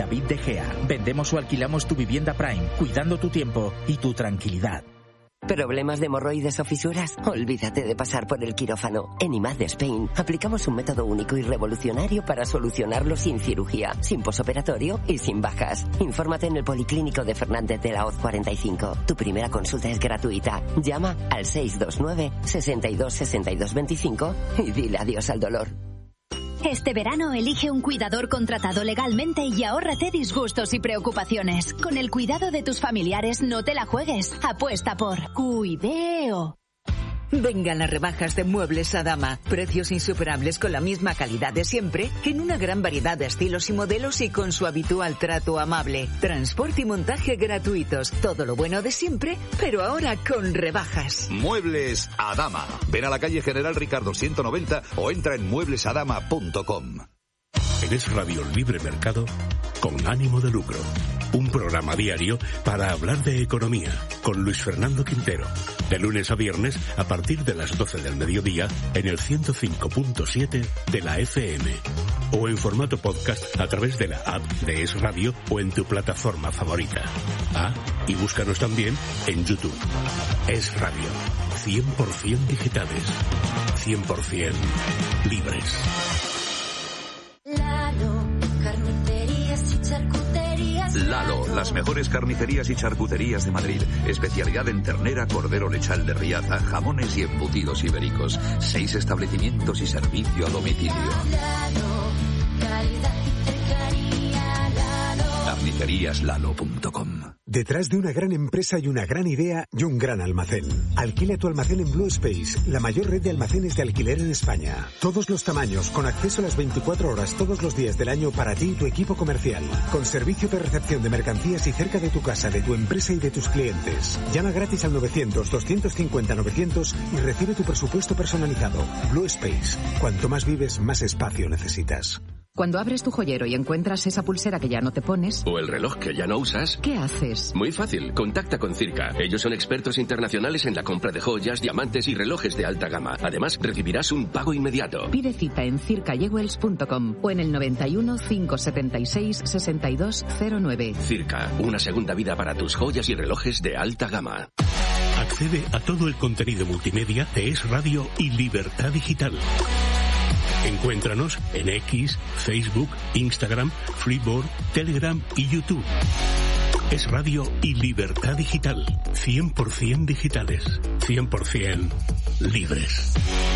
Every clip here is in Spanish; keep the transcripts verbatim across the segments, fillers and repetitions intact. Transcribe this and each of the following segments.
David De Gea. Vendemos o alquilamos tu vivienda Prime, cuidando tu tiempo y tu tranquilidad. ¿Problemas de hemorroides o fisuras? Olvídate de pasar por el quirófano. En I M A D de Spain aplicamos un método único y revolucionario para solucionarlo sin cirugía, sin posoperatorio y sin bajas. Infórmate en el Policlínico de Fernández de la Hoz cuarenta y cinco. Tu primera consulta es gratuita. Llama al seis dos nueve, seis dos, seis dos dos cinco y dile adiós al dolor. Este verano elige un cuidador contratado legalmente y ahórrate disgustos y preocupaciones. Con el cuidado de tus familiares no te la juegues. Apuesta por Cuideo. Vengan las rebajas de Muebles Adama. Precios insuperables con la misma calidad de siempre, en una gran variedad de estilos y modelos y con su habitual trato amable. Transporte y montaje gratuitos. Todo lo bueno de siempre, pero ahora con rebajas. Muebles Adama. Ven a la calle General Ricardo ciento noventa o entra en muebles adama punto com. En Es Radio Libre Mercado, con ánimo de lucro. Un programa diario para hablar de economía, con Luis Fernando Quintero. De lunes a viernes, a partir de las doce del mediodía, en el ciento cinco punto siete de la F M. O en formato podcast a través de la app de Es Radio o en tu plataforma favorita. Ah, y búscanos también en YouTube. Es Radio. cien por ciento digitales. cien por ciento libres. Lalo, las mejores carnicerías y charcuterías de Madrid. Especialidad en ternera, cordero lechal de Riaza, jamones y embutidos ibéricos. Seis establecimientos y servicio a domicilio. carnicerías lalo punto com. Detrás de una gran empresa y una gran idea y un gran almacén. Alquila tu almacén en Blue Space, la mayor red de almacenes de alquiler en España. Todos los tamaños, con acceso a las veinticuatro horas todos los días del año para ti y tu equipo comercial. Con servicio de recepción de mercancías y cerca de tu casa, de tu empresa y de tus clientes. Llama gratis al novecientos, doscientos cincuenta, novecientos y recibe tu presupuesto personalizado. Blue Space. Cuanto más vives, más espacio necesitas. Cuando abres tu joyero y encuentras esa pulsera que ya no te pones... O el reloj que ya no usas... ¿Qué haces? Muy fácil. Contacta con Circa. Ellos son expertos internacionales en la compra de joyas, diamantes y relojes de alta gama. Además, recibirás un pago inmediato. Pide cita en circa jewels punto com o en el noventa y uno, cinco setenta y seis, sesenta y dos cero nueve. Circa. Una segunda vida para tus joyas y relojes de alta gama. Accede a todo el contenido multimedia de Es Radio y Libertad Digital. Encuéntranos en X, Facebook, Instagram, Freeboard, Telegram y YouTube. Es Radio y Libertad Digital. cien por ciento digitales. cien por ciento libres.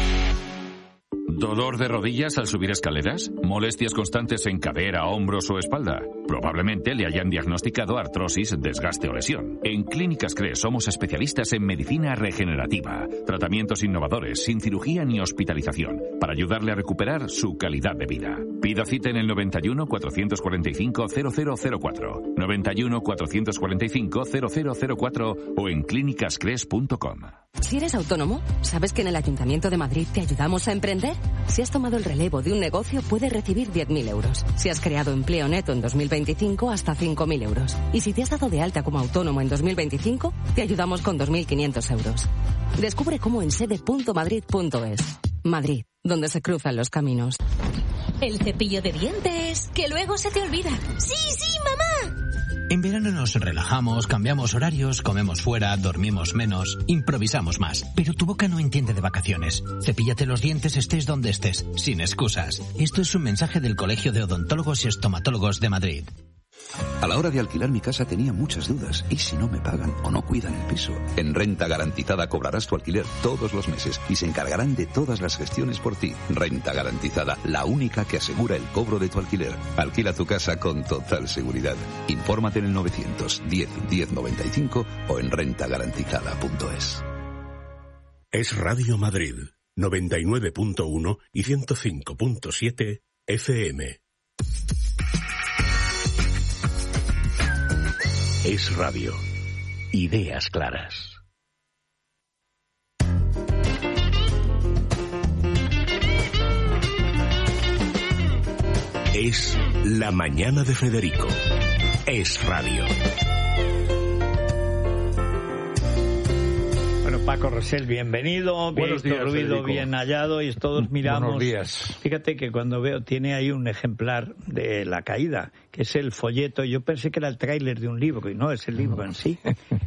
¿Dolor de rodillas al subir escaleras? ¿Molestias constantes en cadera, hombros o espalda? Probablemente le hayan diagnosticado artrosis, desgaste o lesión. En Clínicas Cres somos especialistas en medicina regenerativa, tratamientos innovadores, sin cirugía ni hospitalización, para ayudarle a recuperar su calidad de vida. Pida cita en el noventa y uno, cuatrocientos cuarenta y cinco, cero cero cero cuatro, noventa y uno, cuatrocientos cuarenta y cinco, cero cero cero cuatro o en clínicas cres punto com. Si eres autónomo, ¿sabes que en el Ayuntamiento de Madrid te ayudamos a emprender? Si has tomado el relevo de un negocio, puedes recibir diez mil euros. Si has creado empleo neto en dos mil veinticinco, hasta cinco mil euros. Y si te has dado de alta como autónomo en dos mil veinticinco, te ayudamos con dos mil quinientos euros. Descubre cómo en sede punto madrid punto es. Madrid, donde se cruzan los caminos. El cepillo de dientes, que luego se te olvida. ¡Sí, sí, mamá! En verano nos relajamos, cambiamos horarios, comemos fuera, dormimos menos, improvisamos más. Pero tu boca no entiende de vacaciones. Cepíllate los dientes estés donde estés, sin excusas. Esto es un mensaje del Colegio de Odontólogos y Estomatólogos de Madrid. A la hora de alquilar mi casa tenía muchas dudas. ¿Y si no me pagan o no cuidan el piso? En Renta Garantizada cobrarás tu alquiler todos los meses y se encargarán de todas las gestiones por ti. Renta Garantizada, la única que asegura el cobro de tu alquiler. Alquila tu casa con total seguridad. Infórmate en el novecientos diez, diez noventa y cinco o en renta garantizada punto es. Es Radio Madrid, noventa y nueve punto uno y ciento cinco punto siete F M. Es Radio. Ideas claras. Es la mañana de Federico. Es Radio. Bueno, señor Paco Rosell, bienvenido. Buenos días, ruido Federico. bien hallado y todos miramos. Buenos días. Fíjate que cuando veo, tiene ahí un ejemplar de La Caída, que es el folleto. Yo pensé que era el tráiler de un libro, y no, es el libro en sí,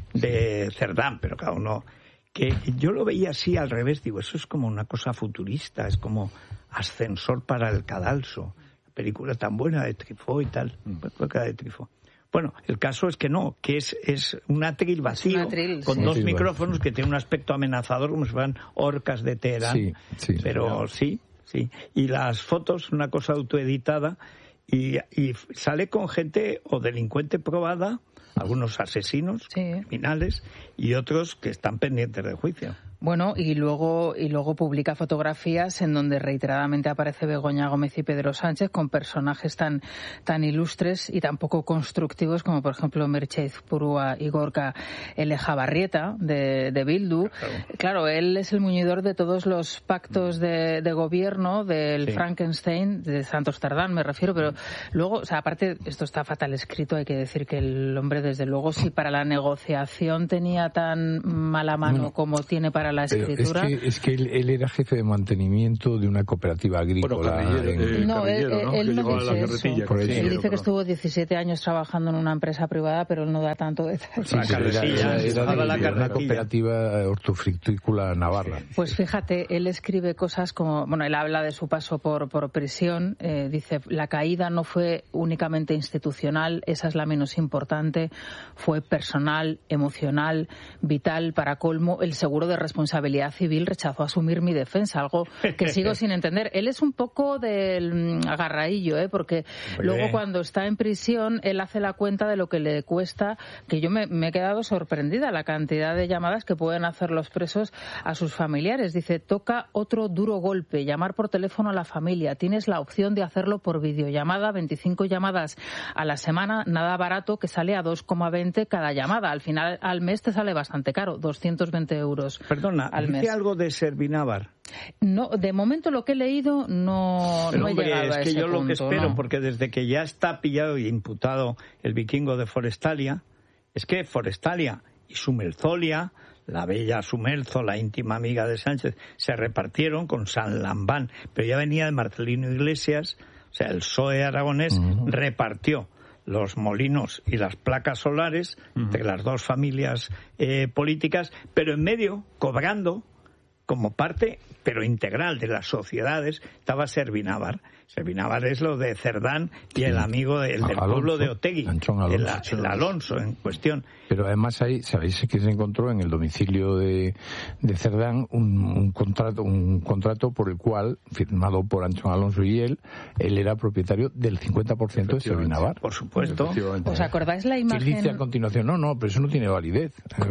de Cerdán, pero cada uno... Que yo lo veía así al revés, digo, eso es como una cosa futurista, es como Ascensor para el Cadalso, película tan buena de Truffaut y tal, época de Truffaut. Bueno, el caso es que no, que es, es un atril vacío, un atril, con sí. dos Sí, micrófonos que tiene un aspecto amenazador, como si fueran orcas de Teherán. Sí, sí, pero sí, sí. Y las fotos, una cosa autoeditada, y, y sale con gente o delincuente probada, algunos asesinos, sí. criminales, y otros que están pendientes de juicio. Bueno, y luego y luego publica fotografías en donde reiteradamente aparece Begoña Gómez y Pedro Sánchez con personajes tan tan ilustres y tan poco constructivos como, por ejemplo, Merche Purúa y Gorka Elejabarrieta de, de Bildu. Claro. claro, él es el muñidor de todos los pactos de, de gobierno del sí. Frankenstein, de Santos Tardán, me refiero, pero luego, o sea, aparte, esto está fatal escrito, hay que decir que el hombre, desde luego, si para la negociación tenía tan mala mano no. como tiene para la escritura. Pero es que, es que él, él era jefe de mantenimiento de una cooperativa agrícola. Bueno, en... No, él, ¿no? él no dice eso. Sí, él dice que estuvo diecisiete años trabajando en una empresa privada, pero él no da tanto detalle. Sí, era, era, era de, de una cooperativa hortofrutícola navarra. Pues fíjate, él escribe cosas como, bueno, él habla de su paso por, por prisión, eh, dice, la caída no fue únicamente institucional, esa es la menos importante, fue personal, emocional, vital, para colmo, el seguro de responsabilidad civil rechazó asumir mi defensa, algo que sigo sin entender. Él es un poco del agarradillo, ¿eh? Porque Oye. luego cuando está en prisión, él hace la cuenta de lo que le cuesta, que yo me, me he quedado sorprendida, la cantidad de llamadas que pueden hacer los presos a sus familiares. Dice, toca otro duro golpe, llamar por teléfono a la familia. Tienes la opción de hacerlo por videollamada, veinticinco llamadas a la semana, nada barato, que sale a dos coma veinte cada llamada. Al final, al mes te sale bastante caro, doscientos veinte euros. Perdona, al mes. ¿dice algo de Servinávar? No, de momento lo que he leído no, Pero, no he hombre, llegado es a que ese yo punto, lo que espero, ¿no? Porque desde que ya está pillado y imputado el vikingo de Forestalia, es que Forestalia y Sumerzolia, la bella Sumerzo, la íntima amiga de Sánchez, se repartieron con San Lambán, pero ya venía de Marcelino Iglesias, o sea, el P S O E aragonés uh-huh. repartió los molinos y las placas solares uh-huh. entre las dos familias eh, políticas, pero en medio, cobrando como parte, pero integral de las sociedades, estaba Servinávar. Servinávar es lo de Cerdán y sí. el amigo de, el del Alonso, pueblo de Otegui, Alonso, el, el Alonso en cuestión. Pero además ahí, ¿sabéis que se encontró en el domicilio de, de Cerdán un, un contrato un contrato por el cual, firmado por Anchón Alonso y él, él era propietario del cincuenta por ciento de Servinávar? Por supuesto. ¿Os acordáis la imagen? ¿Quién dice a continuación? No, no, pero eso no tiene validez.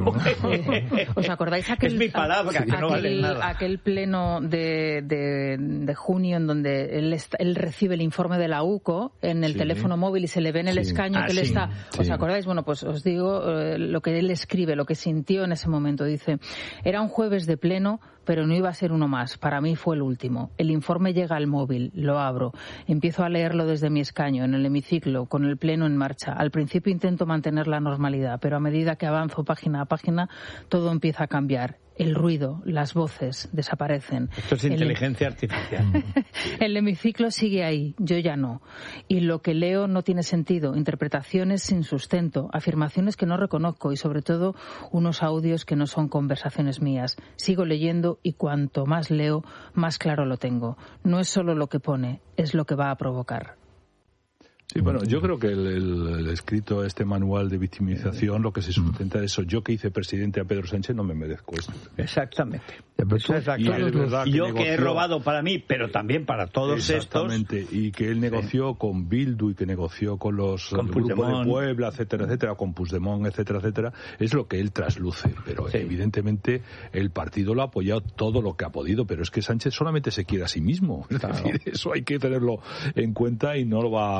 ¿Os acordáis aquel, es mi palabra, que no vale aquel, nada. aquel pleno de, de, de junio en donde él, está, él recibe el informe de la U C O en el sí. teléfono móvil y se le ve en el sí. escaño ah, que él sí. está... ¿Os sí. acordáis? Bueno, pues os digo eh, lo que él escribe, lo que sintió en ese momento. Dice, era un jueves de pleno, pero no iba a ser uno más. Para mí fue el último. El informe llega al móvil, lo abro. Empiezo a leerlo desde mi escaño, en el hemiciclo, con el pleno en marcha. Al principio intento mantener la normalidad, pero a medida que avanzo página a página, todo empieza a cambiar. El ruido, las voces desaparecen. Esto es inteligencia el... artificial. El hemiciclo sigue ahí, yo ya no. Y lo que leo no tiene sentido. Interpretaciones sin sustento, afirmaciones que no reconozco y sobre todo unos audios que no son conversaciones mías. Sigo leyendo y cuanto más leo, más claro lo tengo. No es solo lo que pone, es lo que va a provocar. Sí, bueno, yo creo que el, el, el escrito, este manual de victimización, lo que se sustenta es eso. Yo que hice presidente a Pedro Sánchez no me merezco esto. Exactamente. Exactamente. Y es verdad que yo negoció, que he robado para mí, pero también para todos exactamente, estos. Exactamente, y que él negoció sí. con Bildu y que negoció con los con grupos de Puebla, etcétera, etcétera, con Puigdemont, etcétera, etcétera, es lo que él trasluce. Pero sí. evidentemente el partido lo ha apoyado todo lo que ha podido, pero es que Sánchez solamente se quiere a sí mismo. Es claro. decir, eso hay que tenerlo en cuenta y no lo va, no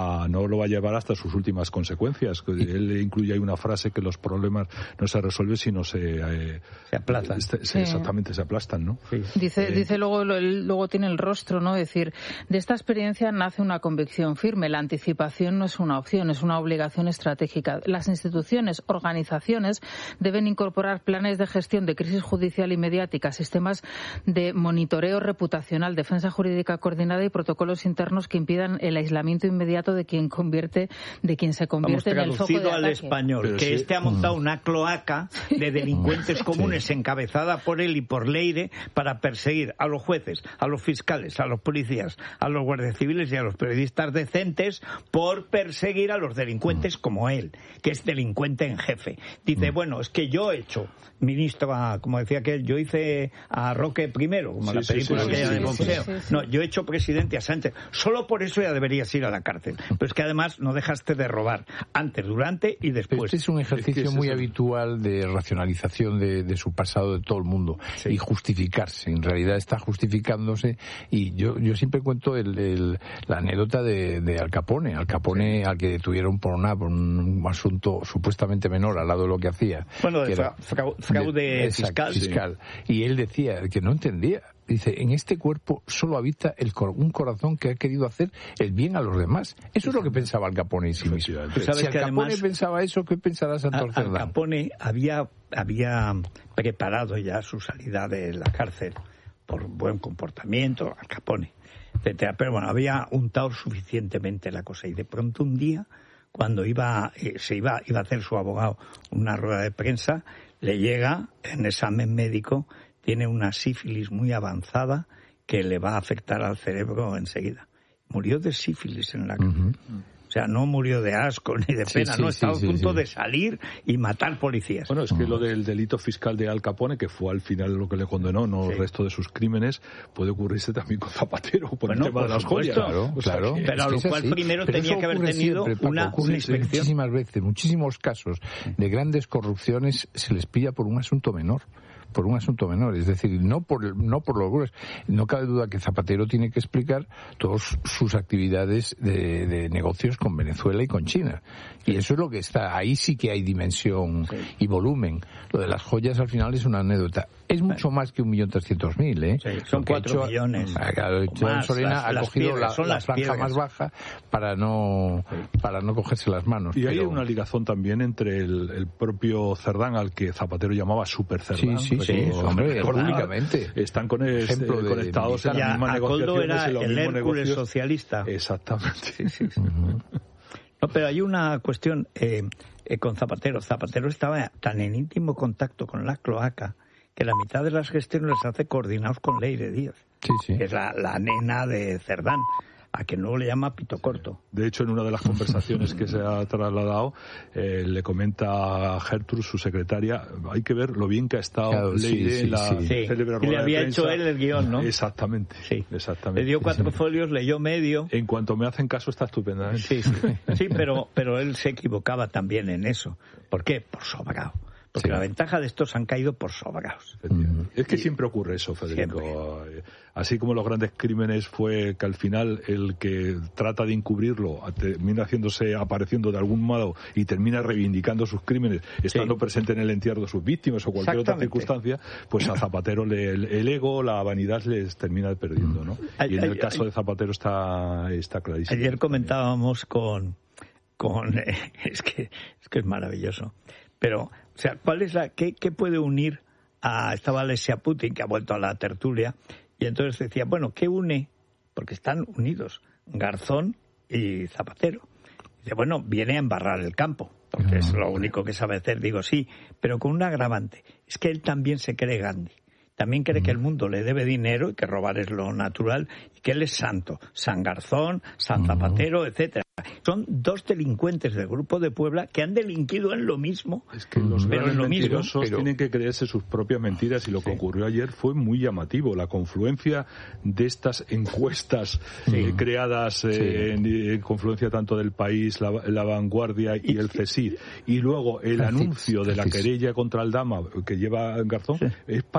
no lo va a llevar hasta sus últimas consecuencias. Él incluye ahí una frase que los problemas no se resuelven sino se eh, se aplastan. Se, sí. Exactamente, se aplastan, ¿no? Sí. Dice, eh, dice luego, luego tiene el rostro, ¿no? Decir, de esta experiencia nace una convicción firme. La anticipación no es una opción, es una obligación estratégica. Las instituciones, organizaciones deben incorporar planes de gestión de crisis judicial y mediática, sistemas de monitoreo reputacional, defensa jurídica coordinada y protocolos internos que impidan el aislamiento inmediato de quien convierte, de quien se convierte Vamos, en el foco de al ataque. español, Pero que sí. este ha montado una cloaca de delincuentes Sí. comunes encabezada por él y por Leire para perseguir a los jueces, a los fiscales, a los policías, a los guardias civiles y a los periodistas decentes por perseguir a los delincuentes como él, que es delincuente en jefe. Dice, bueno, es que yo he hecho, ministro, a, como decía aquel, yo hice a Roque primero, como Sí, la sí, película sí, aquella sí, de sí, boxeo. sí, sí, sí. No, yo he hecho presidente a Sánchez. Solo por eso ya deberías ir a la cárcel. Pero es que además no dejaste de robar antes, durante y después. Este es un ejercicio es que muy es habitual de racionalización de, de su pasado de todo el mundo Sí. y justificarse. En realidad está justificándose y yo yo siempre cuento el, el, la anécdota de, de Al Capone. Al Capone sí. al que detuvieron por, una, por un asunto supuestamente menor al lado de lo que hacía. Bueno, de que era, fra- fraude de, fiscal. Exacto, fiscal. Sí. Y él decía que no entendía. Dice, en este cuerpo solo habita el cor- un corazón que ha querido hacer el bien a los demás. Eso es lo que pensaba Al Capone en sí mismo. Si Al Capone además, pensaba eso, ¿qué pensará Santos Cerdán? Al Capone había, había preparado ya su salida de la cárcel por buen comportamiento, Al Capone, etcétera. Pero bueno, había untado suficientemente la cosa y de pronto un día, cuando iba eh, se iba, iba a hacer su abogado una rueda de prensa, le llega en examen médico, tiene una sífilis muy avanzada que le va a afectar al cerebro enseguida. Murió de sífilis en la cárcel. Uh-huh. O sea, no murió de asco ni de pena, sí, sí, no, estaba sí, a punto sí, de salir y matar policías. Bueno, es que lo del delito fiscal de Al Capone, que fue al final lo que le condenó, no sí. el resto de sus crímenes, puede ocurrirse también con Zapatero, por bueno, el tema por de las joyas. Claro, claro. Pero es a lo cual así. primero Pero tenía que haber tenido siempre, una, Paco, una inspección. Muchísimas veces, muchísimos casos de grandes corrupciones se les pilla por un asunto menor. por un asunto menor, es decir, no por no por los gruesos. No cabe duda que Zapatero tiene que explicar todas sus actividades de, de negocios con Venezuela y con China. Y eso es lo que está, ahí sí que hay dimensión sí. y volumen. Lo de las joyas al final es una anécdota. Es mucho más que un millón trescientos mil, ¿eh? Sí, son cuatro hecho, millones. Más, Solena las, ha cogido piedras, la, la las franja piedras. más baja para no sí. para no cogerse las manos. Y pero... hay una ligazón también entre el, el propio Cerdán, al que Zapatero llamaba Super Cerdán. Sí, sí, sí, hombre, públicamente. Están con el, Ejemplo de conectados en la misma negociación. era el Hércules negocios. socialista. Exactamente. Sí, sí, sí. Uh-huh. No, pero hay una cuestión eh, eh, con Zapatero. Zapatero estaba tan en íntimo contacto con la cloaca que la mitad de las gestiones las hace coordinados con Leire Díaz, sí, sí. que es la, la nena de Cerdán, a que luego le llama Pito Corto. De hecho, en una de las conversaciones que se ha trasladado, eh, le comenta a Gertrude, su secretaria, hay que ver lo bien que ha estado claro, Leire sí, sí, en la sí. célebre rueda. Y le había de hecho él el guión, ¿no? Exactamente. Sí. exactamente. Le dio cuatro sí. folios, leyó medio. En cuanto me hacen caso, está estupendamente. Sí, sí, sí pero, pero él se equivocaba también en eso. ¿Por qué? Por sobrado. Porque sí. la ventaja de estos han caído por sobrados. Uh-huh. Es que siempre ocurre eso, Federico. Siempre. Así como los grandes crímenes fue que al final el que trata de encubrirlo termina haciéndose, apareciendo de algún modo y termina reivindicando sus crímenes, estando sí. presente en el entierro de sus víctimas o cualquier otra circunstancia, pues a Zapatero le, el, el ego, la vanidad les termina perdiendo, ¿no? Y en el caso de Zapatero está, está clarísimo. Ayer comentábamos con... con eh, es que es que es maravilloso. Pero, o sea, ¿cuál es la qué, qué puede unir a estaba Alessia Putin, que ha vuelto a la tertulia, y entonces decía, bueno, ¿qué une? Porque están unidos Garzón y Zapatero. Dice, bueno, viene a embarrar el campo, porque es lo único que sabe hacer. Digo, sí, pero con un agravante. Es que él también se cree Gandhi. También cree que el mundo le debe dinero y que robar es lo natural y que él es santo. San Garzón, San Zapatero, etcétera. Son dos delincuentes del Grupo de Puebla que han delinquido en lo mismo. Es que los pero en lo mentirosos mismo, pero... tienen que creerse sus propias mentiras y lo que sí. ocurrió ayer fue muy llamativo. La confluencia de estas encuestas sí. eh, creadas eh, sí. en, en confluencia tanto del País, la, la Vanguardia y, y el CESID, y luego el anuncio de la querella contra Aldama que lleva Garzón, sí. es parte de lo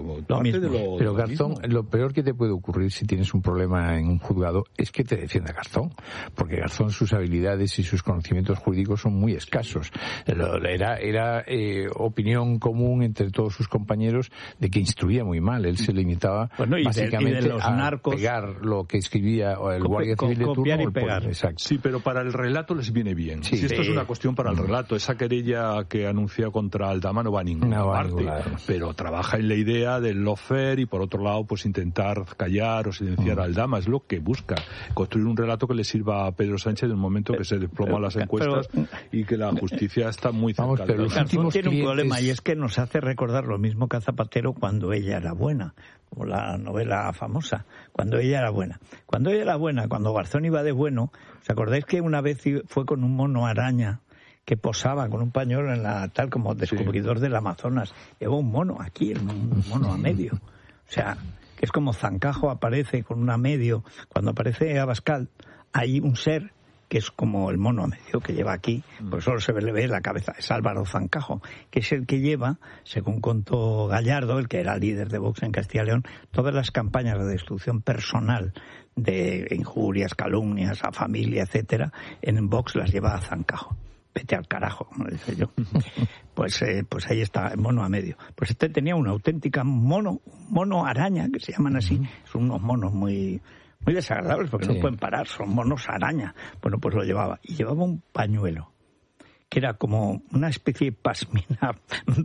lo mismo. De lo, pero lo Garzón, mismo. Lo peor que te puede ocurrir si tienes un problema en un juzgado es que te defienda Garzón, porque Garzón, sus habilidades y sus conocimientos jurídicos son muy escasos. Era, era eh, opinión común entre todos sus compañeros de que instruía muy mal. Él se limitaba bueno, y básicamente de, y de los a narcos, pegar lo que escribía el copi, guardia civil de turno. Y pegar. Exacto. Sí, pero para el relato les viene bien. Sí, si esto sí. es una cuestión para el relato, esa querella que anunció contra Aldama no va a ninguna no va parte, a ninguna. Pero trabaja en la idea del lawfare y por otro lado pues intentar callar o silenciar mm. a Aldama, es lo que busca, construir un relato que le sirva a Pedro Sánchez en el momento que se desploman las encuestas pero, y que la justicia está muy cerca. Vamos, pero los Garzón tiene clientes... un problema y es que nos hace recordar lo mismo que a Zapatero cuando ella era buena, como la novela famosa, cuando ella era buena. Cuando ella era buena, cuando Garzón iba de bueno, ¿os acordáis que una vez fue con un mono araña que posaba con un pañuelo en la tal como descubridor sí. del Amazonas? Lleva un mono aquí, un mono a medio. O sea, que es como Zancajo aparece con una medio. Cuando aparece Abascal, hay un ser que es como el mono a medio que lleva aquí, pues solo se le ve la cabeza, es Álvaro Zancajo, que es el que lleva, según contó Gallardo, el que era líder de Vox en Castilla y León, todas las campañas de destrucción personal, de injurias, calumnias a familia, etcétera, en Vox las lleva a Zancajo. Vete al carajo, como le dice yo. Pues, eh, pues ahí está, el mono a medio. Pues este tenía una auténtica mono, mono araña, que se llaman así, son unos monos muy... muy desagradables porque sí. no pueden parar, son monos araña. Bueno, pues lo llevaba. Y llevaba un pañuelo que era como una especie de pasmina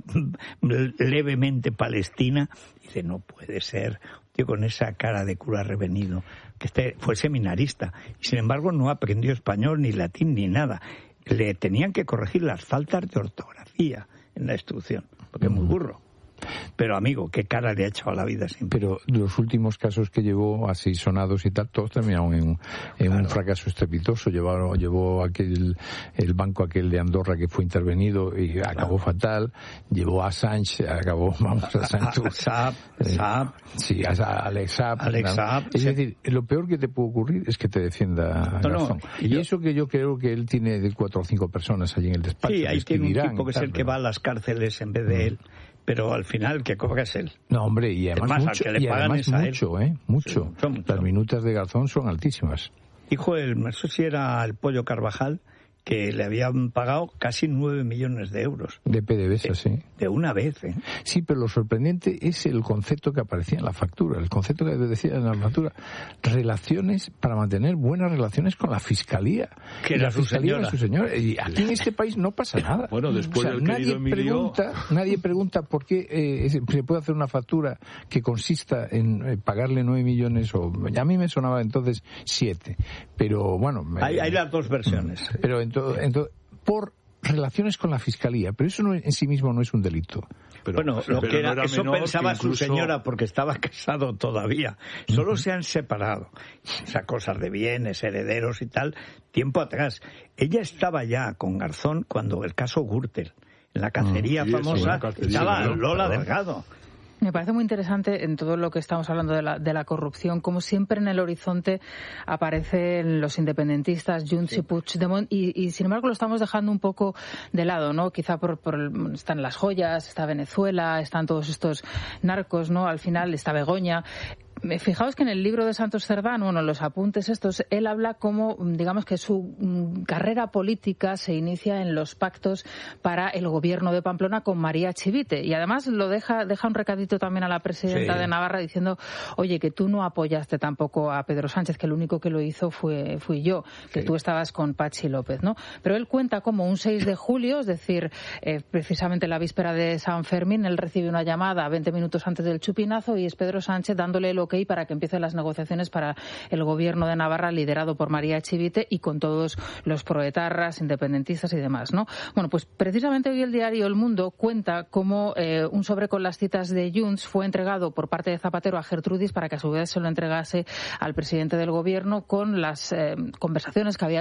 levemente palestina. Dice, no puede ser, tío, con esa cara de cura revenido, que este fue seminarista. Y sin embargo no aprendió español, ni latín, ni nada. Le tenían que corregir las faltas de ortografía en la instrucción, porque es muy burro. Pero, amigo, qué cara le ha echado a la vida siempre. Pero los últimos casos que llevó, así sonados y tal, todos terminaron en, en claro. un fracaso estrepitoso. Llevó, llevó aquel, el banco aquel de Andorra que fue intervenido y claro. acabó fatal. Llevó a Sánchez, acabó, vamos, a Sánchez. A, a Saab, eh, Saab. Sí, a, a Alex Saab. Alex Saab. Es decir, lo peor que te puede ocurrir es que te defienda no, Garzón. No, y yo, eso que yo creo que él tiene de cuatro o cinco personas allí en el despacho. Sí, ahí tiene un tipo que es el pero... que va a las cárceles en vez de mm. él. Pero al final el que cobra es él. No, hombre, y además más, mucho, al que le y además mucho, ¿eh? Mucho. Sí, mucho. Las minutas de Garzón son altísimas. Dijo el, no sé si era el Pollo Carvajal, que le habían pagado casi nueve millones de euros. De P D V S A, sí. De una vez, ¿eh? Sí, pero lo sorprendente es el concepto que aparecía en la factura, el concepto que decía en la factura, relaciones, para mantener buenas relaciones con la Fiscalía. Que era la su Fiscalía señora. Era su señora. Y aquí en este país no pasa nada. Bueno, después o sea, del nadie Emilio... pregunta, nadie pregunta por qué eh, se puede hacer una factura que consista en eh, pagarle nueve millones, o a mí me sonaba entonces siete. Pero bueno... Hay, eh, hay las dos versiones. Pero entonces... entonces por relaciones con la Fiscalía, pero eso no, en sí mismo no es un delito. Pero, bueno, lo pero que era, no era eso pensaba incluso... su señora porque estaba casado todavía. Solo uh-huh. se han separado. Esas cosas de bienes, herederos y tal, tiempo atrás. Ella estaba ya con Garzón cuando el caso Gürtel, en la cacería uh-huh. famosa, sí, cacería, estaba ¿no? Lola claro. Delgado. Me parece muy interesante en todo lo que estamos hablando de la, de la corrupción, como siempre en el horizonte aparecen los independentistas, Junts sí. y Puigdemont, y, y sin embargo lo estamos dejando un poco de lado, ¿no? Quizá por, por el, están las joyas, está Venezuela, están todos estos narcos, ¿no? Al final está Begoña. Fijaos que en el libro de Santos Cerdán, bueno, en los apuntes estos, él habla como, digamos que su mm, carrera política se inicia en los pactos para el gobierno de Pamplona con María Chivite. Y además lo deja, deja un recadito también a la presidenta sí. de Navarra diciendo, oye, que tú no apoyaste tampoco a Pedro Sánchez, que el único que lo hizo fue fui yo, que sí. tú estabas con Pachi López, ¿no? Pero él cuenta como un seis de julio, es decir, eh, precisamente la víspera de San Fermín, él recibe una llamada veinte minutos antes del chupinazo y es Pedro Sánchez dándole el ok para que empiecen las negociaciones para el gobierno de Navarra liderado por María Chivite y con todos los proetarras, independentistas y demás, ¿no? Bueno, pues precisamente hoy el diario El Mundo cuenta cómo eh, un sobre con las citas de Junts fue entregado por parte de Zapatero a Gertrudis para que a su vez se lo entregase al presidente del gobierno con las eh, conversaciones que había tenido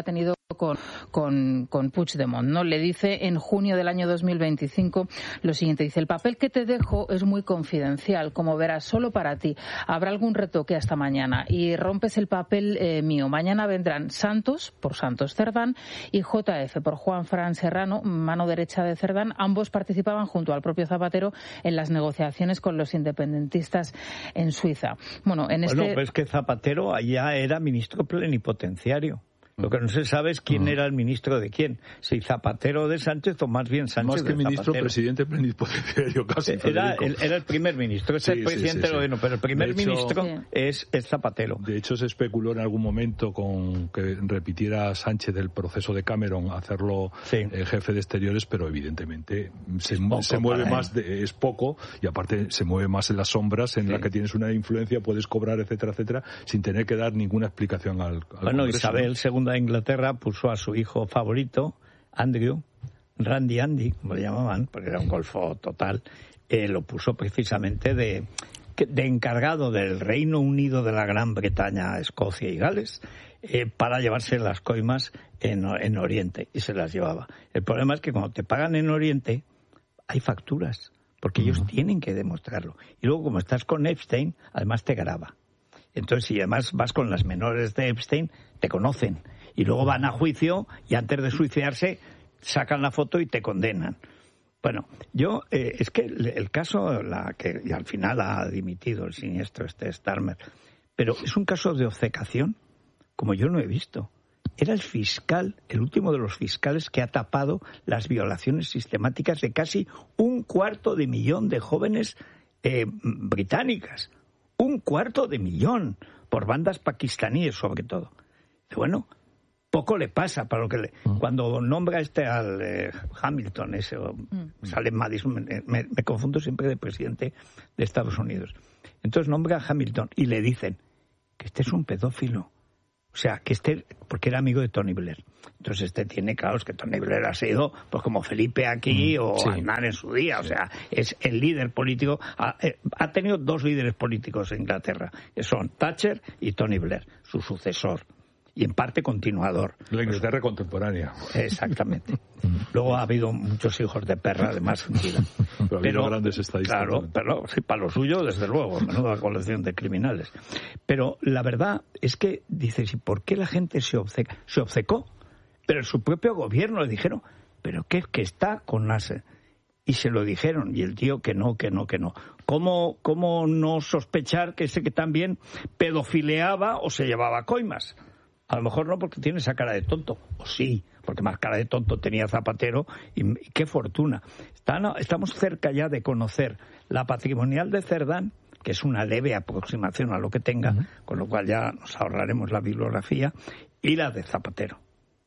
Con, con, con Puigdemont, ¿no? Le dice en junio del año dos mil veinticinco lo siguiente, dice: el papel que te dejo es muy confidencial, como verás, solo para ti. Habrá algún retoque hasta mañana y rompes el papel eh, mío. Mañana vendrán Santos, por Santos Cerdán, y J F, por Juan Fran Serrano, mano derecha de Cerdán. Ambos participaban junto al propio Zapatero en las negociaciones con los independentistas en Suiza. Bueno, en este... Bueno, pues que Zapatero allá era ministro plenipotenciario. Lo que no se sabe es quién uh-huh. era el ministro de quién. Si Zapatero de Sánchez o más bien Sánchez más que de ministro, Zapatero. Presidente plenipotenciario casi. Era el, era el primer ministro. Ese sí, el presidente sí, sí, lo bueno, pero el primer hecho, ministro sí. es, es Zapatero. De hecho, se especuló en algún momento con que repitiera Sánchez el proceso de Cameron, hacerlo sí. eh, jefe de exteriores, pero evidentemente se, se mueve más, de, es poco, y aparte se mueve más en las sombras, en sí. la que tienes una influencia, puedes cobrar, etcétera, etcétera, sin tener que dar ninguna explicación al, al Bueno, Congreso, Isabel ¿no? segunda de Inglaterra puso a su hijo favorito, Andrew, Randy Andy, como le llamaban, porque era un golfo total, eh, lo puso precisamente de, de encargado del Reino Unido de la Gran Bretaña, Escocia y Gales, eh, para llevarse las coimas en, en Oriente, y se las llevaba. El problema es que cuando te pagan en Oriente, hay facturas, porque uh-huh. ellos tienen que demostrarlo. Y luego, como estás con Epstein, además te graba. Entonces, si además vas con las menores de Epstein, te conocen. Y luego van a juicio y antes de suicidarse sacan la foto y te condenan. Bueno, yo, eh, es que el, el caso, la que y al final ha dimitido el siniestro este Starmer, pero es un caso de obcecación como yo no he visto. Era el fiscal, el último de los fiscales que ha tapado las violaciones sistemáticas de casi un cuarto de millón de jóvenes eh, británicas. Un cuarto de millón, por bandas pakistaníes sobre todo. Bueno, poco le pasa para lo que le... Mm. Cuando nombra este al eh, Hamilton, ese, mm. sale Madison, me, me, me confundo siempre de presidente de Estados Unidos. Entonces nombra a Hamilton y le dicen que este es un pedófilo. O sea, que este, porque era amigo de Tony Blair. Entonces este tiene, claro, es que Tony Blair ha sido pues como Felipe aquí mm, o sí. Aznar en su día. O sea, es el líder político. Ha, eh, ha tenido dos líderes políticos en Inglaterra, que son Thatcher y Tony Blair, su sucesor. Y en parte continuador. La Inglaterra contemporánea. Exactamente. Luego ha habido muchos hijos de perra, además. Pero, pero grandes estadísticas. Claro, pero sí, para lo suyo, desde luego, menuda colección de criminales. Pero la verdad es que, dices, ¿y por qué la gente se obceca? Se obcecó, pero su propio gobierno le dijeron, pero qué que está con las... Y se lo dijeron, y el tío que no, que no, que no. ¿Cómo, cómo no sospechar que ese que también pedofileaba o se llevaba coimas? A lo mejor no porque tiene esa cara de tonto, o sí, porque más cara de tonto tenía Zapatero, y, y qué fortuna. Están, estamos cerca ya de conocer la patrimonial de Cerdán, que es una leve aproximación a lo que tenga, uh-huh. con lo cual ya nos ahorraremos la bibliografía, y la de Zapatero.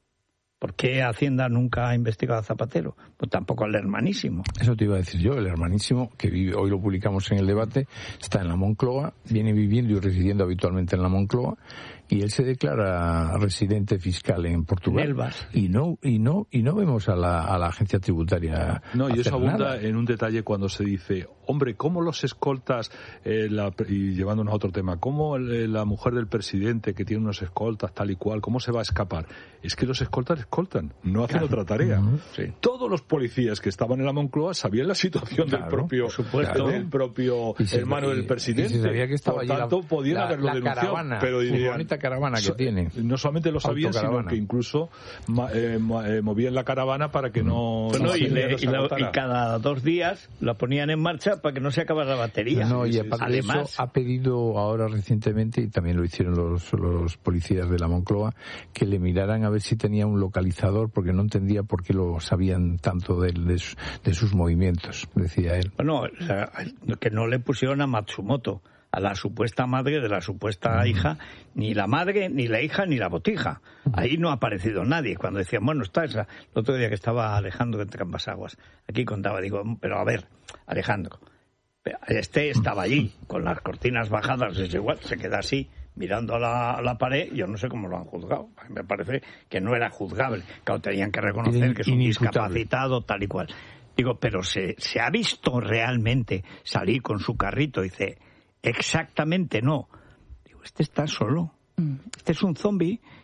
¿Por qué Hacienda nunca ha investigado a Zapatero? Pues tampoco al hermanísimo. Eso te iba a decir yo, el hermanísimo, que vive, hoy lo publicamos en el debate, está en la Moncloa, viene viviendo y residiendo habitualmente en la Moncloa, y él se declara residente fiscal en Portugal. Elvas. Y no, y no, y no vemos a la, a la agencia tributaria. No, y eso abunda nada. En un detalle cuando se dice, hombre, ¿cómo los escoltas, eh, la, y llevándonos a otro tema, cómo el, la mujer del presidente que tiene unos escoltas tal y cual, cómo se va a escapar? Es que los escoltas escoltan, no hacen claro. otra tarea. Uh-huh. Sí. Todos los policías que estaban en la Moncloa sabían la situación claro, del propio, por supuesto, del propio si, hermano y, del presidente. Y se sabía que estaba por tanto, la, podían la, haberlo la denunciado. Caravana, pero dirían, caravana que so, tiene. No solamente lo sabían, sino que incluso eh, eh, movían la caravana para que no... Bueno, no y, le, y, la, y cada dos días la ponían en marcha para que no se acabara la batería. No, y sí, aparte sí. de Además, eso, ha pedido ahora recientemente, y también lo hicieron los, los policías de la Moncloa, que le miraran a ver si tenía un localizador, porque no entendía por qué lo sabían tanto de, de, de sus movimientos, decía él. Bueno, que no le pusieron a Matsumoto, a la supuesta madre de la supuesta hija, ni la madre, ni la hija, ni la botija. Ahí no ha aparecido nadie. Cuando decían, bueno, está esa... El otro día que estaba Alejandro entre ambas aguas, aquí contaba, digo, pero a ver, Alejandro, este estaba allí, con las cortinas bajadas, es igual, se queda así, mirando a la, a la pared, yo no sé cómo lo han juzgado. Me parece que no era juzgable. Claro, tenían que reconocer que es un discapacitado, tal y cual. Digo, pero se, se ha visto realmente salir con su carrito, dice... Exactamente no. Digo, este está solo. Este es un zombi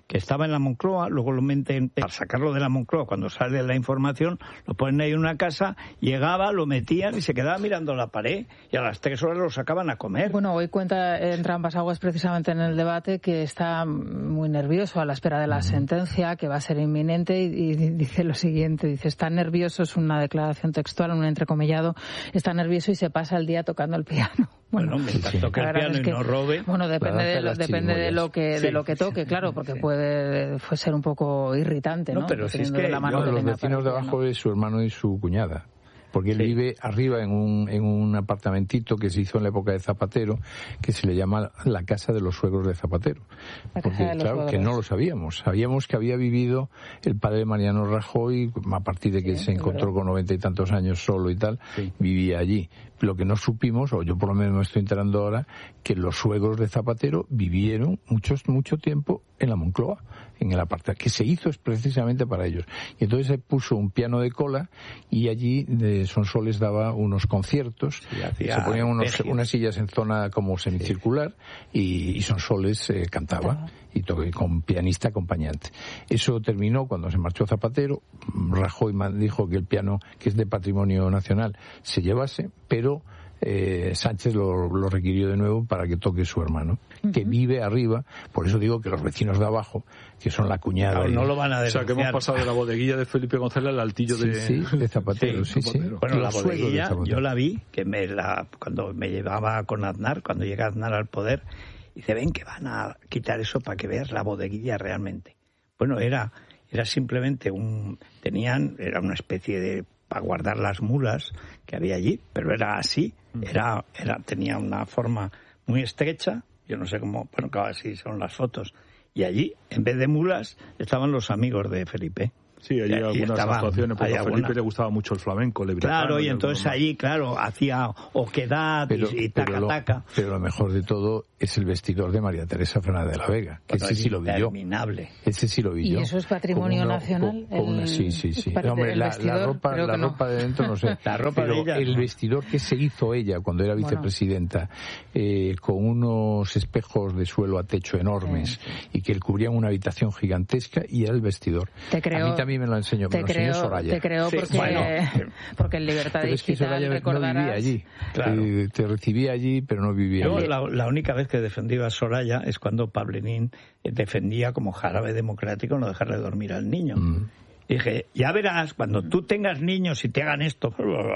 que estaba en la Moncloa, luego lo meten para sacarlo de la Moncloa, cuando sale la información, lo ponen ahí en una casa, llegaba, lo metían y se quedaba mirando la pared, y a las tres horas lo sacaban a comer. Bueno, hoy cuenta en Trampas Aguas precisamente en el debate que está muy nervioso a la espera de la sentencia, que va a ser inminente, y, y dice lo siguiente, dice, está nervioso, es una declaración textual, un entrecomillado, está nervioso y se pasa el día tocando el piano. Bueno, bueno mientras sí, sí. toque el piano es que, y no robe. Bueno, depende de lo, depende de lo que sí, de lo que toque, sí, claro, porque sí. puede, puede ser un poco irritante, ¿no? No, pero si es que la mano no, los vecinos de para abajo es su hermano y su cuñada. Porque él sí. vive arriba en un, en un apartamentito que se hizo en la época de Zapatero, que se le llama la casa de los suegros de Zapatero. La Porque, casa de los claro, suegros. que no lo sabíamos. Sabíamos que había vivido el padre de Mariano Rajoy, a partir de que sí, se encontró con noventa y tantos años solo y tal, sí. vivía allí. Lo que no supimos, o yo por lo menos me estoy enterando ahora, que los suegros de Zapatero vivieron muchos, mucho tiempo en la Moncloa, en el apartamento, que se hizo precisamente para ellos. Y entonces se puso un piano de cola y allí de Sonsoles daba unos conciertos, sí, se ponían unos, unas sillas en zona como semicircular sí. y, y Sonsoles eh, cantaba y to- con pianista acompañante. Eso terminó cuando se marchó Zapatero. Rajoy dijo que el piano, que es de patrimonio nacional, se llevase, pero Eh, Sánchez lo, lo requirió de nuevo para que toque su hermano, uh-huh. que vive arriba. Por eso digo que los vecinos de abajo, que son la cuñada, claro, y... no lo van a denunciar. O sea, que hemos pasado de la bodeguilla de Felipe González al altillo de... Sí, sí, de Zapatero, sí, sí. sí. Bueno, la bodeguilla, yo la vi, que me la cuando me llevaba con Aznar, cuando llega Aznar al poder, y dice, ven que van a quitar eso para que veas la bodeguilla realmente. Bueno, era era simplemente un... tenían, era una especie de... para guardar las mulas que había allí, pero era así, era, era tenía una forma muy estrecha, yo no sé cómo, bueno, claro, así son las fotos, y allí, en vez de mulas, estaban los amigos de Felipe. Sí, allí hay algunas estaban, actuaciones, porque a Felipe alguna... le gustaba mucho el flamenco, le Claro, y entonces allí, claro, hacía oquedad pero, y taca-taca. Pero, pero lo mejor de todo es el vestidor de María Teresa Fernández de la Vega, que bueno, ese sí lo vi yo. Ese sí lo vi yo. ¿Y eso es patrimonio uno, nacional? Con, con, el, sí, sí, sí. El, Hombre, el la, vestidor, la ropa, la no. ropa de dentro no sé. La ropa pero de ella, el no. vestidor que se hizo ella cuando era vicepresidenta, bueno. eh, con unos espejos de suelo a techo enormes sí, sí. y que cubrían una habitación gigantesca, y era el vestidor. Te creo, a mí también me lo enseñó, me lo enseñó Soraya. Te creo porque, sí, bueno, porque en Libertad pero Digital es que recordarás... no vivía allí. Claro. Eh, te recibía allí, pero no vivía Yo allí. La, la única vez que defendí a Soraya es cuando Pablenín defendía como jarabe democrático no dejarle dormir al niño. Mm. Dije, ya verás, cuando tú tengas niños y te hagan esto...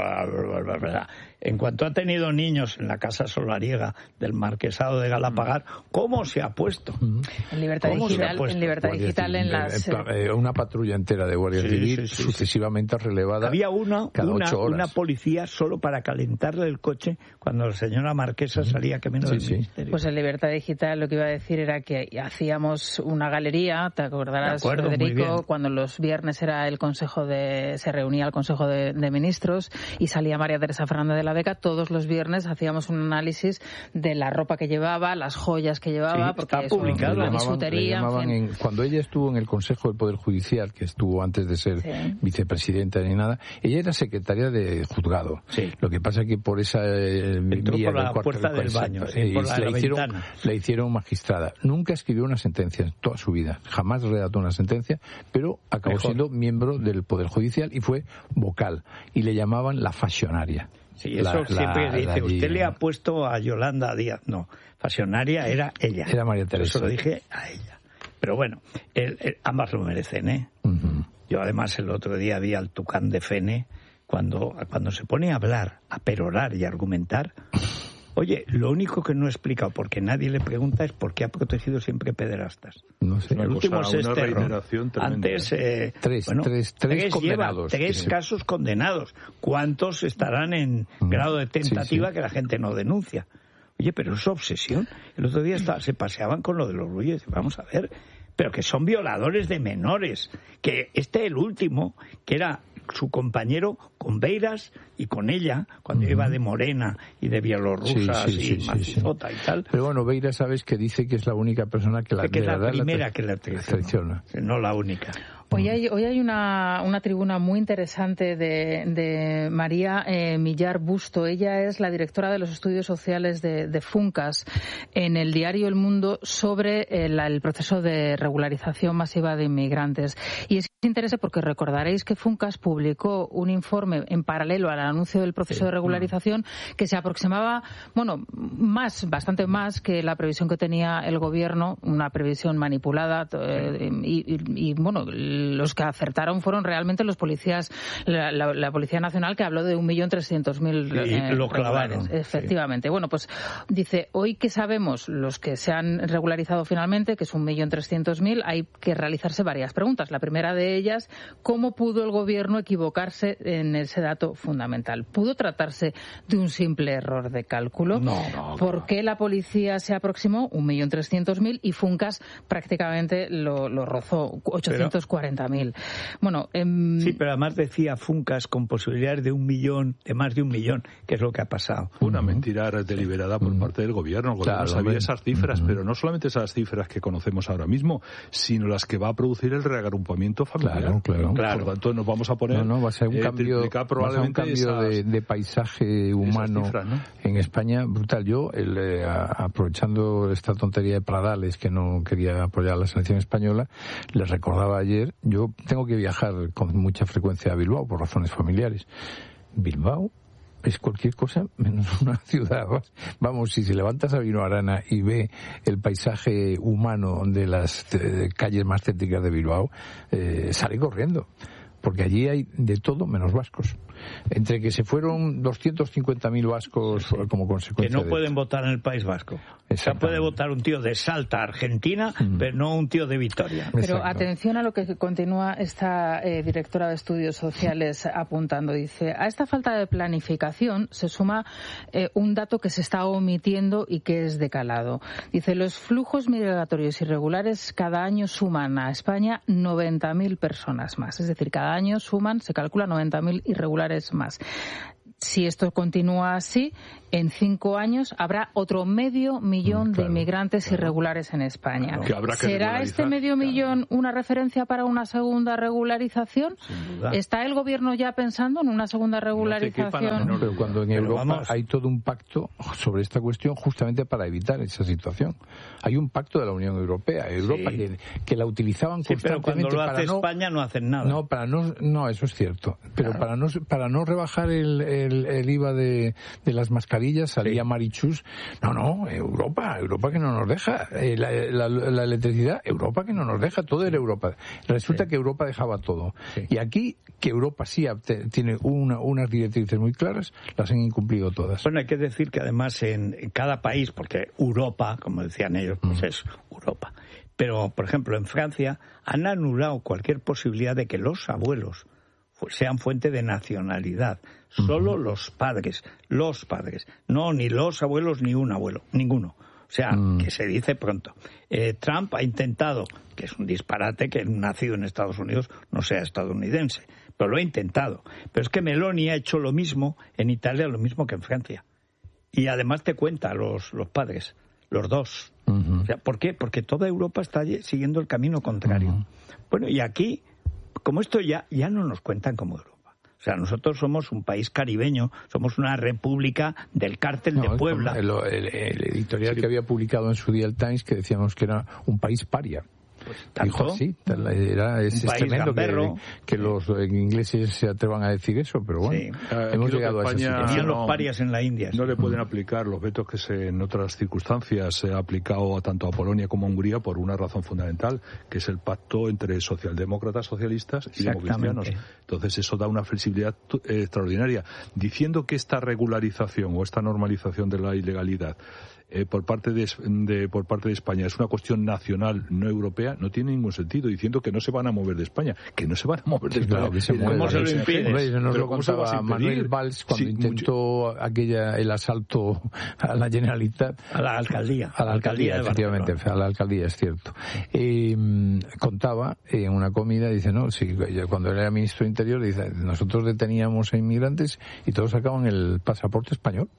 En cuanto ha tenido niños en la casa solariega del Marquesado de Galapagar, ¿cómo se ha puesto? En Libertad Digital, en, Libertad Digital en las... Eh, una patrulla entera de Guardia sí, Civil, sí, sí, sucesivamente sí. relevada. Había una, cada una, ocho horas. una policía solo para calentarle el coche cuando la señora Marquesa salía caminando sí, del sí. ministerio. Pues en Libertad Digital lo que iba a decir era que hacíamos una galería, te acordarás, acuerdo, Federico, cuando los viernes era el Consejo de... se reunía el Consejo de, de Ministros y salía María Teresa Fernández de la Vega. Todos los viernes hacíamos un análisis de la ropa que llevaba, las joyas que llevaba, sí, porque está publicado. la llamaban, bisutería, llamaban en fin. en, cuando ella estuvo en el Consejo del Poder Judicial, que estuvo antes de ser sí. vicepresidenta ni nada, ella era secretaria de juzgado. Sí. Lo que pasa es que por esa eh, entró vía por la del cuarto puerta del, del baño, sí, eh, por la, la, la hicieron, ventana. la hicieron magistrada. Nunca escribió una sentencia en toda su vida, jamás redactó una sentencia, pero acabó Mejor. siendo miembro del Poder Judicial y fue vocal, y le llamaban la Fasionaria. Sí, eso la, siempre la, dice, la, usted le ha puesto a Yolanda Díaz. No, Fasionaria era ella. Era María Teresa. Eso lo dije a ella. Pero bueno, el, el, ambas lo merecen, ¿eh? Uh-huh. Yo además el otro día vi al Tucán de Fene, cuando, cuando se pone a hablar, a perorar y a argumentar... Oye, lo único que no he explicado, porque nadie le pregunta, es por qué ha protegido siempre pederastas. No sé. El último es este. Antes, eh, tres, bueno, tres, tres, tres condenados. Lleva, tres sí. casos condenados. ¿Cuántos estarán en mm. grado de tentativa sí, sí. que la gente no denuncia? Oye, pero es obsesión. El otro día estaba, se paseaban con lo de los rulles. Vamos a ver, pero que son violadores de menores. Que este, el último, que era su compañero con Beiras y con ella, cuando uh-huh. iba de morena y de bielorrusas sí, sí, sí, y macizota sí, sí. y tal. Pero bueno, Beiras, sabes que dice que es la única persona que la, que es la verdad, primera la que la traiciona, no la única. Hoy hay, hoy hay una, una tribuna muy interesante de, de María eh, Millar Busto. Ella es la directora de los estudios sociales de, de Funcas en el diario El Mundo sobre el, el proceso de regularización masiva de inmigrantes. Y es interesante porque recordaréis que Funcas publicó un informe en paralelo al anuncio del proceso sí. de regularización que se aproximaba, bueno, más, bastante más que la previsión que tenía el gobierno, una previsión manipulada eh, y, y, y, bueno, los que acertaron fueron realmente los policías, la, la, la Policía Nacional, que habló de un millón trescientos mil eh, lo clavaron. Efectivamente. Sí. Bueno, pues dice, hoy que sabemos los que se han regularizado finalmente, que es un millón trescientos mil, hay que realizarse varias preguntas. La primera de ellas, ¿cómo pudo el gobierno equivocarse en ese dato fundamental? ¿Pudo tratarse de un simple error de cálculo? No, no. ¿Por qué la policía se aproximó un millón trescientos mil y Funcas prácticamente lo, lo rozó, ochocientos cuarenta mil? Bueno, eh, sí, pero además decía Funcas con posibilidades de un millón, de más de un millón, que es lo que ha pasado. Una mentira deliberada por parte del gobierno. El gobierno claro, sabía esas cifras, uh-huh. pero no solamente esas cifras que conocemos ahora mismo, sino las que va a producir el reagrupamiento familiar. Claro, claro. claro. Por tanto, nos vamos a poner no, no, va a ser un eh, cambio, probablemente va a ser un cambio esas, de, de paisaje humano cifras, ¿no? en España brutal. Yo, el, eh, aprovechando esta tontería de Pradales, que no quería apoyar a la selección española, les recordaba ayer, yo tengo que viajar con mucha frecuencia a Bilbao por razones familiares. Bilbao es cualquier cosa menos una ciudad. Vamos, si se levantas a Vino Arana y ve el paisaje humano de las eh, calles más céntricas de Bilbao, eh, sale corriendo. Porque allí hay de todo menos vascos. Entre que se fueron doscientos cincuenta mil vascos sí, sí. como consecuencia que no de pueden esto. votar en el País Vasco. O sea, puede votar un tío de Salta, Argentina, mm. pero no un tío de Vitoria. Pero Exacto. atención a lo que continúa esta eh, directora de Estudios Sociales apuntando. Dice, a esta falta de planificación se suma eh, un dato que se está omitiendo y que es de calado. Dice, los flujos migratorios irregulares cada año suman a España noventa mil personas más. Es decir, cada año suman, se calcula noventa mil irregulares más. Si esto continúa así, en cinco años habrá otro medio millón claro, de inmigrantes claro. irregulares en España. Claro, que habrá que ¿Será este medio claro. millón una referencia para una segunda regularización? Sin duda. ¿Está el gobierno ya pensando en una segunda regularización? No, pero cuando en pero Europa vamos. hay todo un pacto sobre esta cuestión justamente para evitar esa situación. Hay un pacto de la Unión Europea, Europa sí. que, que la utilizaban sí, constantemente. Pero cuando lo hace para no, España no hacen nada. No, para no, no eso es cierto. Pero claro. para no para no rebajar el, el, el I V A de, de las mascarillas salía sí. Marichus. No, no, Europa, Europa que no nos deja. Eh, la, la, la electricidad, Europa que no nos deja. Todo era Europa. Resulta sí. que Europa dejaba todo. Sí. Y aquí, que Europa sí tiene una, unas directrices muy claras, las han incumplido todas. Bueno, hay que decir que además en, en cada país, porque Europa, como decían ellos, pues mm. es Europa. Pero, por ejemplo, en Francia han anulado cualquier posibilidad de que los abuelos sean fuente de nacionalidad. Solo uh-huh. los padres, los padres. No, ni los abuelos ni un abuelo, ninguno. O sea, uh-huh. que se dice pronto. Eh, Trump ha intentado, que es un disparate que un nacido en Estados Unidos no sea estadounidense, pero lo ha intentado. Pero es que Meloni ha hecho lo mismo en Italia, lo mismo que en Francia. Y además te cuenta los, los padres, los dos. Uh-huh. O sea, ¿por qué? Porque toda Europa está siguiendo el camino contrario. Uh-huh. Bueno, y aquí, como esto ya, ya no nos cuentan como Europa. O sea, nosotros somos un país caribeño, somos una república del cártel no, de Puebla. El, el, el editorial sí. que había publicado en su día el Times que decíamos que era un país paria. Pues, dijo así, era, es, es tremendo que, que los ingleses se atrevan a decir eso, pero bueno, sí. hemos llegado España, a esa situación. Tenían los parias en la India. No sí. le pueden aplicar los vetos que se, en otras circunstancias se ha aplicado a, tanto a Polonia como a Hungría por una razón fundamental, que es el pacto entre socialdemócratas, socialistas y democristianos. Entonces eso da una flexibilidad eh, extraordinaria. Diciendo que esta regularización o esta normalización de la ilegalidad Eh, por parte de, de por parte de España es una cuestión nacional, no europea, no tiene ningún sentido, diciendo que no se van a mover de España, que no se van a mover de España. Claro, que se ¿Cómo se lo impides? Nos lo contaba Manuel Valls cuando sí, intentó mucho... aquella el asalto a la Generalitat, a la alcaldía, a la alcaldía, alcaldía efectivamente, a la alcaldía, es cierto. Eh, contaba en una comida, dice, no, sí, cuando era ministro de Interior, dice, nosotros deteníamos a inmigrantes y todos sacaban el pasaporte español.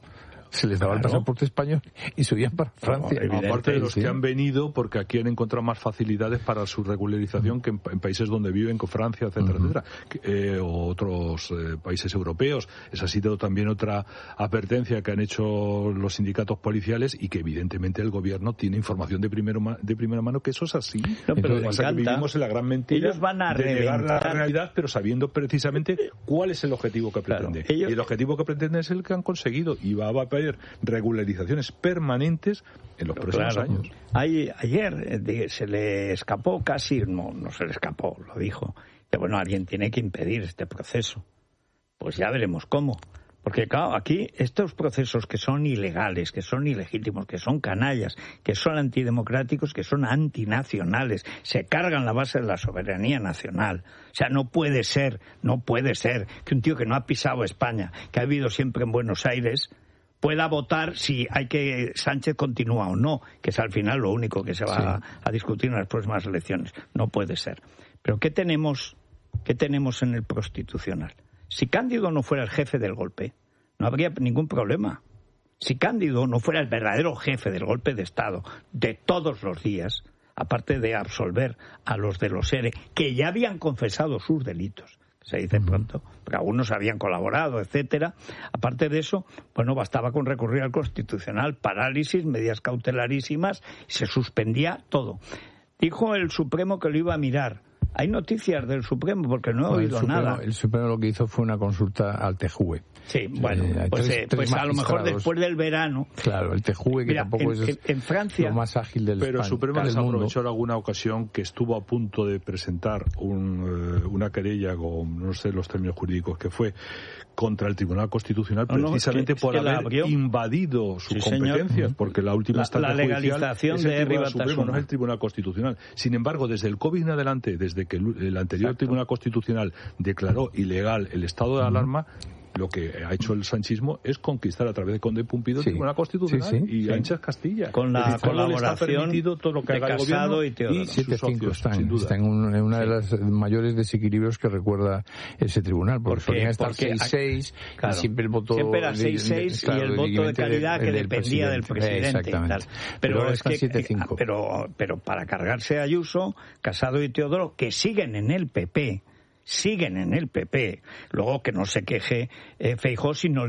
Se les daba claro. el pasaporte español y se huían para Francia. No, aparte de los que han venido porque aquí han encontrado más facilidades para su regularización uh-huh. que en, en países donde viven, con Francia, etcétera, uh-huh. etcétera, eh, o otros eh, países europeos. Esa ha sido también otra advertencia que han hecho los sindicatos policiales y que evidentemente el gobierno tiene información de, primero, de primera mano que eso es así. No, pero Entonces, pasa que vivimos en la gran mentira ellos van a de negar la realidad, pero sabiendo precisamente cuál es el objetivo que pretende. Claro, ellos... Y el objetivo que pretende es el que han conseguido y va a haber regularizaciones permanentes en los pero próximos claro. años. Hay, ayer eh, se le escapó casi, no, no se le escapó, lo dijo, que bueno, alguien tiene que impedir este proceso. Pues ya veremos cómo. Porque claro, aquí estos procesos que son ilegales, que son ilegítimos, que son canallas, que son antidemocráticos, que son antinacionales, se cargan la base de la soberanía nacional. O sea, no puede ser, no puede ser que un tío que no ha pisado España, que ha vivido siempre en Buenos Aires, pueda votar si hay que Sánchez continúa o no, que es al final lo único que se va sí. a, a discutir en las próximas elecciones. No puede ser. Pero ¿qué tenemos, qué tenemos en el Constitucional? Si Cándido no fuera el jefe del golpe, no habría ningún problema. Si Cándido no fuera el verdadero jefe del golpe de Estado de todos los días, aparte de absolver a los de los E R E, que ya habían confesado sus delitos, se dice pronto, porque algunos habían colaborado, etcétera. Aparte de eso, bueno, bastaba con recurrir al Constitucional, parálisis, medidas cautelarísimas, y se suspendía todo. Dijo el Supremo que lo iba a mirar. Hay noticias del Supremo porque no he oído el Supremo, nada. El Supremo lo que hizo fue una consulta al T J U E. Sí, bueno, eh, pues, tres, eh, tres pues a lo mejor después del verano. Claro, el T J U E que Mira, tampoco en, es en Francia, lo más ágil del Pero el Supremo les mundo. aprovechó en alguna ocasión que estuvo a punto de presentar un, uh, una querella con, no sé los términos jurídicos, que fue contra el Tribunal Constitucional no, precisamente no, es que, por es que haber invadido sus sí, competencias, señor. Porque la última instancia la, la legalización judicial es el de Tribunal Supremo, no es el Tribunal Constitucional. Sin embargo, desde el COVID en adelante, desde que el, el anterior Exacto. Tribunal Constitucional declaró ilegal el estado de alarma, lo que ha hecho el sanchismo es conquistar a través de Conde Pumpido sí. el Tribunal Constitucional sí, sí, y sí. anchas Castilla. Con la decir, colaboración todo lo que de Casado y Teodoro. Y siete cinco están, está en, un, en una sí. de las mayores desequilibrios que recuerda ese tribunal, porque solían estar seis seis claro, y siempre el voto... Siempre era seis seis y el voto de calidad de, que del dependía presidente. del presidente. Exactamente. Y tal. Pero, pero, es que, siete cinco. Pero, pero para cargarse a Ayuso, Casado y Teodoro, que siguen en el P P, siguen en el P P. Luego que no se queje eh, Feijóo si no